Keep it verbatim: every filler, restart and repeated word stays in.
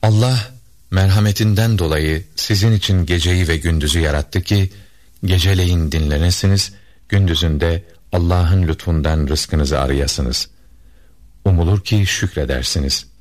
Allah merhametinden dolayı sizin için geceyi ve gündüzü yarattı ki geceleyin dinlenesiniz, gündüzünde Allah'ın lütfundan rızkınızı arayasınız. Umulur ki şükredersiniz.